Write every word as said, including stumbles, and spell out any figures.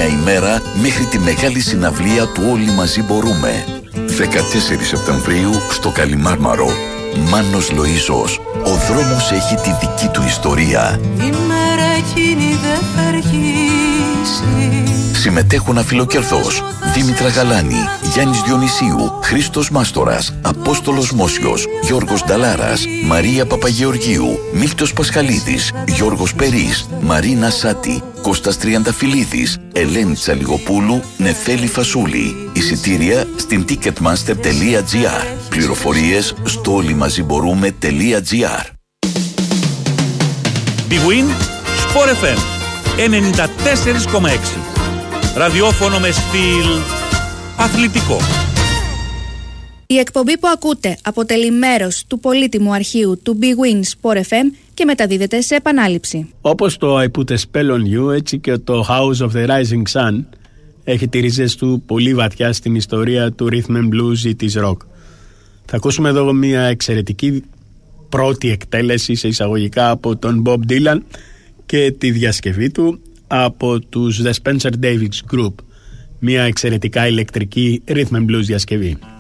μια ημέρα μέχρι τη μεγάλη συναυλία του Όλοι Μαζί Μπορούμε. δεκατέσσερις Σεπτεμβρίου στο Καλιμάρμαρο. Μάνος Λοΐζος. Ο δρόμος έχει τη δική του ιστορία. Η μέρα εκείνη δεν θα αργήσει. Συμμετέχουν Αφιλοκερδός, Δήμητρα Γαλάνη, Γιάννης Διονυσίου, Χρήστος Μάστορας, Απόστολος Μόσιος, Γιώργος Νταλάρας, Μαρία Παπαγεωργίου, Μίλτος Πασχαλίδης, Γιώργος Περής, Μαρίνα Σάτη, Κώστας Τριανταφυλλίδης, Ελένη Τσαλιγοπούλου, Νεφέλη Φασούλη. Εισιτήρια στην ticketmaster τελεία gr. Πληροφορίες στο όλοιμαζιμπορούμε τελεία gr. Big Win Sport εφ εμ ενενήντα τέσσερα κόμμα έξι. Ραδιόφωνο με στυλ αθλητικό. Η εκπομπή που ακούτε αποτελεί μέρος του πολύτιμου αρχείου του Big Win Sport εφ εμ και μεταδίδεται σε επανάληψη. Όπως το I Put a Spell on You, έτσι και το House of the Rising Sun έχει τις ρίζες του πολύ βαθιά στην ιστορία του rhythm and blues ή της rock. Θα ακούσουμε εδώ μια εξαιρετική πρώτη εκτέλεση σε εισαγωγικά από τον Bob Dylan και τη διασκευή του από τους The Spencer Davis Group, μια εξαιρετικά ηλεκτρική rhythm and blues διασκευή.